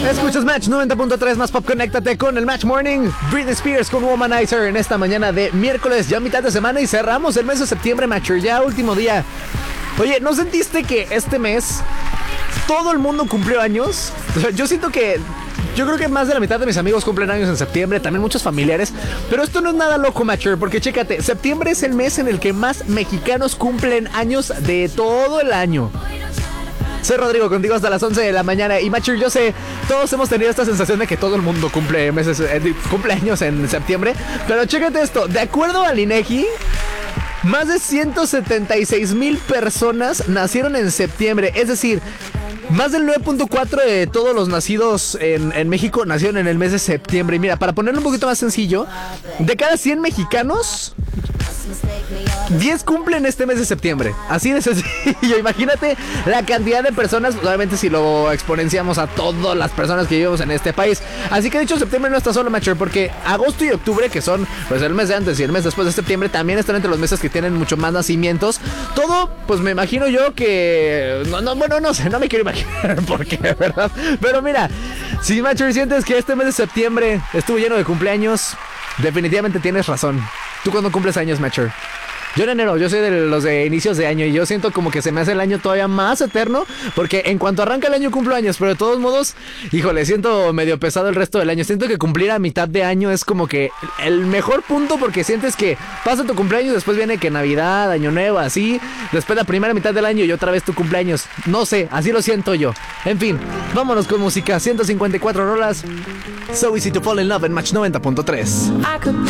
Escuchas Match 90.3 más pop, conéctate con el Match Morning. Britney Spears con Womanizer en esta mañana de miércoles, ya mitad de semana y cerramos el mes de septiembre, Matcher, ya último día. Oye, ¿no sentiste que este mes todo el mundo cumplió años? O sea, yo creo que más de la mitad de mis amigos cumplen años en septiembre, también muchos familiares. Pero esto no es nada loco, Matcher, porque chécate, septiembre es el mes en el que más mexicanos cumplen años de todo el año. Soy Rodrigo, contigo hasta las 11 de la mañana. Y Matcher, yo sé, todos hemos tenido esta sensación de que todo el mundo cumple años en septiembre. Pero chécate esto, de acuerdo al INEGI, más de 176,000 personas nacieron en septiembre. Es decir, más del 9.4 de todos los nacidos en México nacieron en el mes de septiembre. Y mira, para ponerlo un poquito más sencillo, de cada 100 mexicanos, 10 cumplen este mes de septiembre. Así de sencillo. Imagínate la cantidad de personas, obviamente si lo exponenciamos a todas las personas que vivimos en este país. Así que de hecho septiembre no está solo, Matcher, porque agosto y octubre, que son pues el mes de antes y el mes después de septiembre, también están entre los meses que tienen mucho más nacimientos. Todo, pues me imagino yo que... No sé, no me quiero imaginar por qué, ¿verdad? Pero mira, si Matcher sientes que este mes de septiembre estuvo lleno de cumpleaños, definitivamente tienes razón. ¿Tú cuándo cumples años, Matcher? Yo en enero, yo soy de los de inicios de año y yo siento como que se me hace el año todavía más eterno, porque en cuanto arranca el año cumplo años, pero de todos modos, híjole, siento medio pesado el resto del año. Siento que cumplir a mitad de año es como que el mejor punto, porque sientes que pasa tu cumpleaños, después viene que Navidad, Año Nuevo, así, después la primera mitad del año y otra vez tu cumpleaños. No sé, así lo siento yo. En fin, vámonos con música, 154 rolas. So Easy to Fall in Love en Match 90.3.